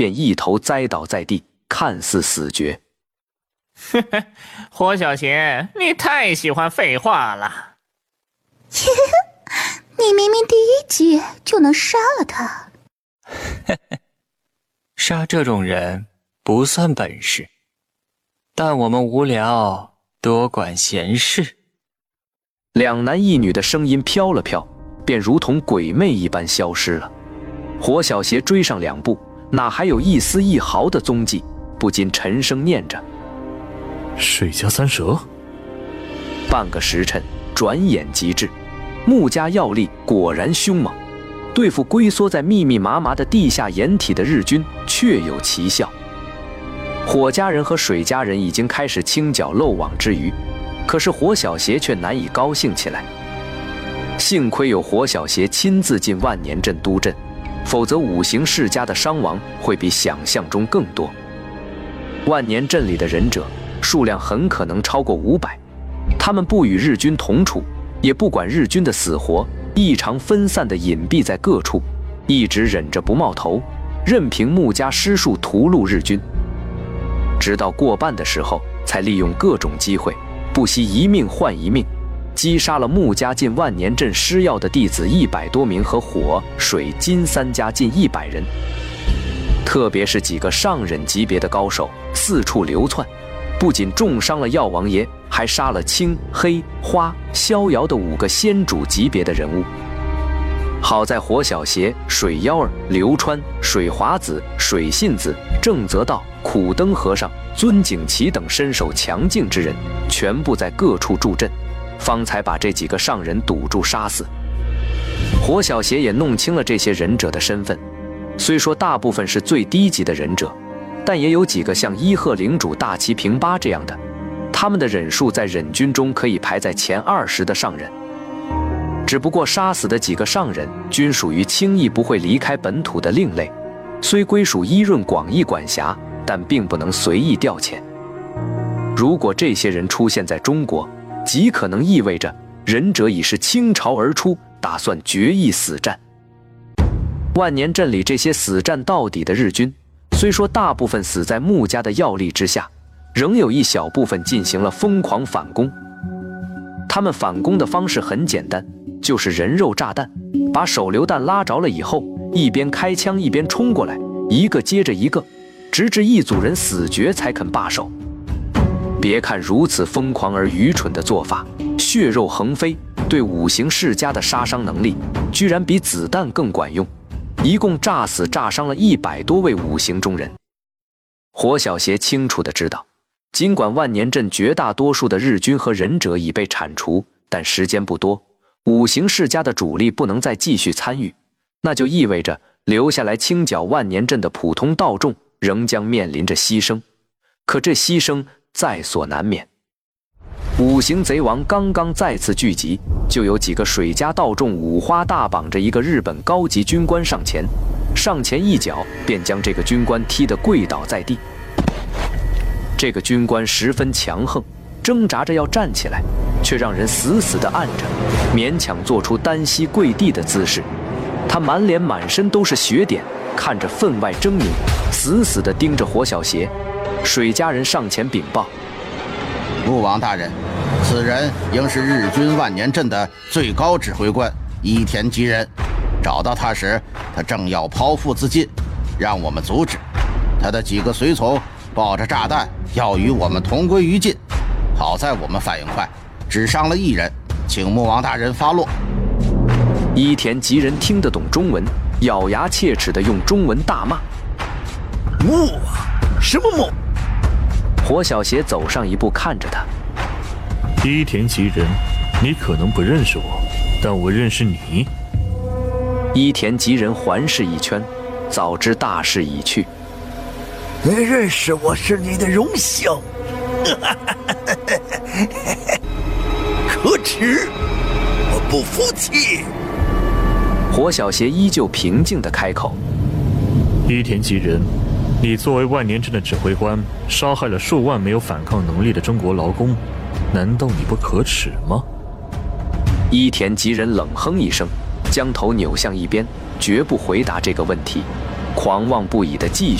便一头栽倒在地，看似死绝。 呵呵，火小邪，你太喜欢废话了。 你明明第一击就能杀了他。 杀这种人不算本事，但我们无聊，多管闲事。 两男一女的声音飘了飘，便如同鬼魅一般消失了。火小邪追上2步，哪还有一丝一毫的踪迹，不禁沉声念着： 水家三蛇。 半个时辰，转眼即至。穆家药力果然凶猛，对付龟缩在密密麻麻的地下掩体的日军确有奇效。火家人和水家人已经开始清剿漏网之鱼，可是火小邪却难以高兴起来。幸亏有火小邪亲自进万年镇督阵，否则五行世家的伤亡会比想象中更多。万年镇里的忍者数量很可能超过500，他们不与日军同处，也不管日军的死活，异常分散地隐蔽在各处，一直忍着不冒头，任凭穆家施术屠戮日军。直到过半的时候，才利用各种机会，不惜一命换一命，击杀了穆家近万年镇施药的弟子100多名和火、水、金3家近100人。特别是几个上忍级别的高手四处流窜，不仅重伤了药王爷，还杀了青、黑、花、逍遥的5个仙主级别的人物。好在火小邪、水妖儿、流川、水华子、水信子、正则道、苦灯和尚、尊景琦等身手强劲之人全部在各处助阵，方才把这几个上人堵住杀死。火小邪也弄清了这些忍者的身份，虽说大部分是最低级的忍者，但也有几个像伊贺领主大崎平八这样的，他们的忍术在忍军中可以排在前20的上忍。只不过杀死的几个上忍均属于轻易不会离开本土的另类，虽归属伊润广义管辖，但并不能随意调遣。如果这些人出现在中国，极可能意味着忍者已是倾巢而出，打算决一死战。万年镇里这些死战到底的日军，虽说大部分死在穆家的药力之下，仍有一小部分进行了疯狂反攻。他们反攻的方式很简单，就是人肉炸弹，把手榴弹拉着了以后，一边开枪一边冲过来，一个接着一个，直至一组人死绝才肯罢手。别看如此疯狂而愚蠢的做法，血肉横飞，对五行世家的杀伤能力居然比子弹更管用，一共炸死炸伤了100多位五行中人。火小邪清楚地知道，尽管万年镇绝大多数的日军和忍者已被铲除，但时间不多，五行世家的主力不能再继续参与，那就意味着留下来清剿万年镇的普通道众仍将面临着牺牲。可这牺牲在所难免。五行贼王刚刚再次聚集，就有几个水家道众五花大绑着一个日本高级军官上前一脚便将这个军官踢得跪倒在地。这个军官十分强横，挣扎着要站起来，却让人死死地按着，勉强做出单膝跪地的姿势。他满脸满身都是血点，看着分外狰狞，死死地盯着火小邪。水家人上前禀报： 穆王大人，此人应是日军万年镇的最高指挥官伊田吉人。找到他时，他正要剖腹自尽，让我们阻止。他的几个随从抱着炸弹要与我们同归于尽，好在我们反应快，只伤了1人，请穆王大人发落。 伊田吉人听得懂中文，咬牙切齿地用中文大骂： 穆啊，什么穆？ 火小邪走上一步看着他： 伊田吉人，你可能不认识我，但我认识你。 伊田吉人环视一圈，早知大势已去。 你认识我是你的荣幸，可耻，我不服气。 火小邪依旧平静地开口： 伊田吉人，你作为万年镇的指挥官，杀害了数万没有反抗能力的中国劳工，难道你不可耻吗？ 伊田吉人冷哼一声，将头扭向一边，绝不回答这个问题，狂妄不已地继